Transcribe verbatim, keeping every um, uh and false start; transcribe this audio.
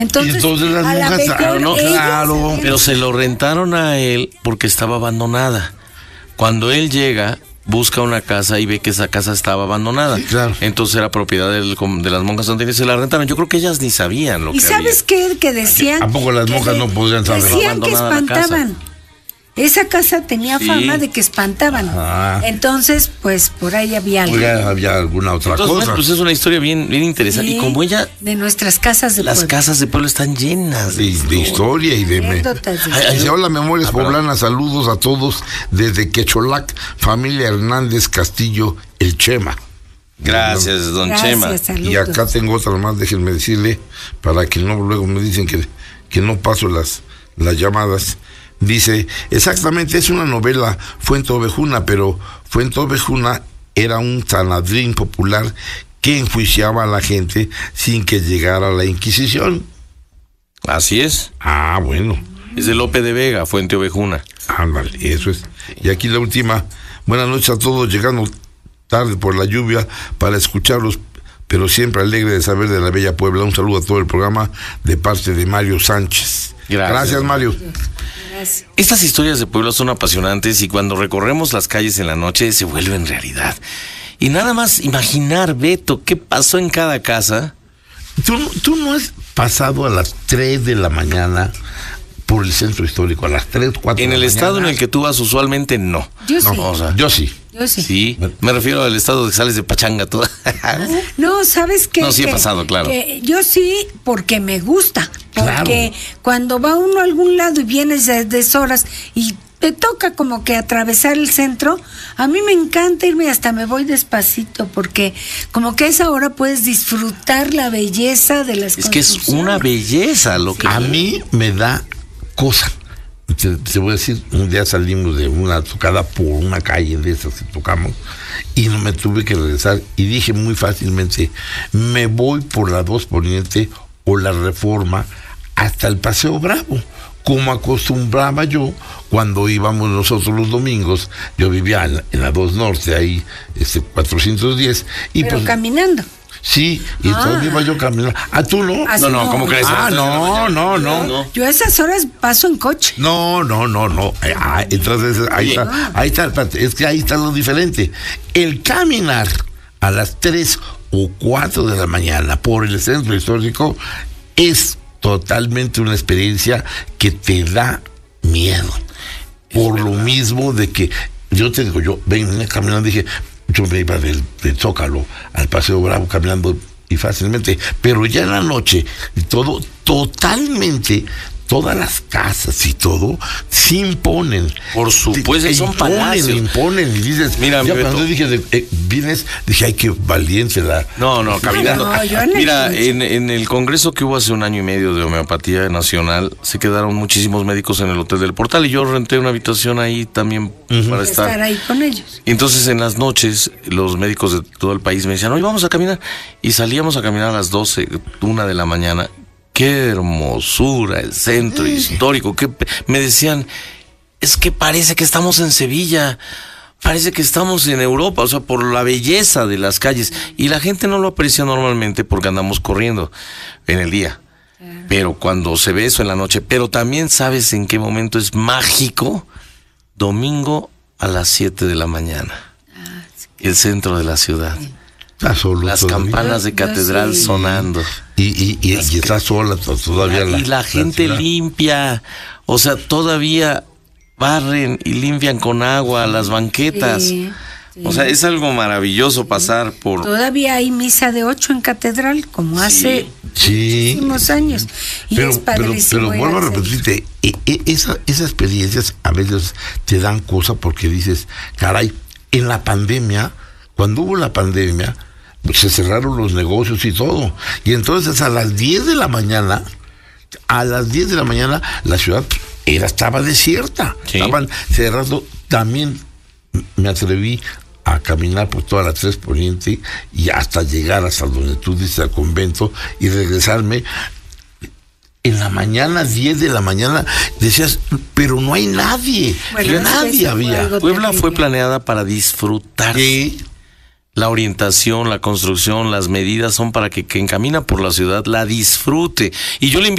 Entonces, y entonces las a la monjas, mejor claro, no, ellas claro. habían- Pero se lo rentaron a él porque estaba abandonada. Cuando él llega, busca una casa y ve que esa casa estaba abandonada. Sí, claro. Entonces era propiedad del- de las monjas anteriores, se la rentaron. Yo creo que ellas ni sabían lo ¿Y que sabes había. qué? Que decían... ¿A poco las que monjas de- no podrían saber? Decían que Abandonada la casa. espantaban. Esa casa tenía Sí. fama de que espantaban. Ajá. Entonces, pues, por ahí había algo. Oiga, había alguna otra Entonces, cosa. bueno, pues es una historia bien, bien interesante. Sí, Y como ella, de nuestras casas de las pueblo. casas de pueblo están llenas de, de historia y de... Me... Anécdotas de- Ay, ay, Dice, hola, Memorias Ah, perdón. Poblanas, saludos a todos desde Quecholac, familia Hernández Castillo, el Chema. Gracias, don Gracias, Chema. saludos. Y acá tengo otra más, déjenme decirle, para que no luego me dicen que, que no paso las, las llamadas. Dice, exactamente, es una novela Fuente Ovejuna, pero Fuente Ovejuna era un sanadrín popular que enjuiciaba a la gente sin que llegara la Inquisición. Así es. Ah, bueno, Es de Lope de Vega, Fuente Ovejuna. ándale, eso es. Y aquí la última, buenas noches a todos, llegando tarde por la lluvia para escucharlos, pero siempre alegre de saber de la bella Puebla. Un saludo a todo el programa de parte de Mario Sánchez. Gracias. Gracias, Mario. Gracias. Estas historias de pueblo son apasionantes y cuando recorremos las calles en la noche se vuelven realidad. Y nada más imaginar, Beto, qué pasó en cada casa. ¿Tú, no- tú no has pasado a las tres de la mañana por el centro histórico, a las tres, cuatro En de el la estado en mañana? el que tú vas usualmente, no. Yo No, sí. o sea, yo sí. Yo sí. Sí, me refiero al estado de que sales de pachanga toda. No, ¿sabes qué? No, sí he Que- pasado, claro. que yo sí, porque me gusta. Claro. Porque cuando va uno a algún lado y vienes de deshoras y te toca como que atravesar el centro, a mí me encanta irme, hasta me voy despacito, porque como que a esa hora puedes disfrutar la belleza de las Es que es construcciones. una belleza lo que... A mí me da cosa. Te, te voy a decir, un día salimos de una tocada por una calle de esas que tocamos y no me tuve que regresar y dije muy fácilmente, me voy por la dos Poniente o la Reforma hasta el Paseo Bravo, como acostumbraba yo cuando íbamos nosotros los domingos. Yo vivía en la, en la dos Norte, ahí este cuatrocientos diez, y Pero pues caminando. sí, y Ah. entonces iba yo caminando. ¿Ah, tú no? Así No, no, ¿cómo crees? Ah, no, no, no. Yo a esas horas paso en coche. No, no, no, no. Eh, ah, entonces ahí Oye. está, ahí está, espérate, es que ahí está lo diferente. El caminar a las tres o cuatro de la mañana por el centro histórico es totalmente una experiencia que te da miedo. Por lo mismo de que yo te digo, yo venía caminando, dije, yo me iba del, del Zócalo al Paseo Bravo caminando y fácilmente, pero ya en la noche, todo totalmente, todas las casas y todo se imponen. Por supuesto, Te- son imponen, palacios. imponen y dices, Mira, ya mi cuando Beto. dije de, eh, vienes, dije, ay, qué valiente la. No, no, caminando. No, yo en el Mira, coche. en, en el congreso que hubo hace un año y medio de homeopatía nacional, se quedaron muchísimos médicos en el Hotel del Portal y yo renté una habitación ahí también para estar. Estar ahí con ellos. Y entonces en las noches los médicos de todo el país me decían, oye, vamos a caminar. Y salíamos a caminar a las doce, una de la mañana. Qué hermosura el centro histórico. Qué pe- me decían, es que parece que estamos en Sevilla. Parece que estamos en Europa, o sea, por la belleza de las calles. Y la gente no lo aprecia normalmente porque andamos corriendo en el día. Pero cuando se ve eso en la noche, pero también sabes en qué momento es mágico, domingo a las siete de la mañana. El centro de la ciudad. Está solo Las todavía. campanas de Yo catedral sí. sonando. Y, y, y, y está sola to- todavía la. Y la gente ciudad. limpia, o sea, todavía barren y limpian con agua las banquetas. Sí, sí. O sea, es algo maravilloso pasar por... Todavía hay misa de ocho en catedral, como hace Sí. muchísimos años. Y Pero, es pero, padrísimo. pero ir vuelvo a al centro. repetirte, e- e- esa, esas experiencias a veces te dan cosa porque dices, caray, en la pandemia, cuando hubo la pandemia, pues se cerraron los negocios y todo. Y entonces a las diez de la mañana, a las diez de la mañana, la ciudad era, estaba desierta. Sí. Estaban cerrando. También me atreví a caminar por toda la Tres Poniente y hasta llegar hasta donde tú dices, al convento, y regresarme. En la mañana, diez de la mañana, decías, pero no hay nadie. Bueno, es que nadie eso fue había. algo Puebla fue terrible. planeada para disfrutar. Sí. La orientación, la construcción, las medidas son para que quien camina por la ciudad la disfrute. Y yo le invito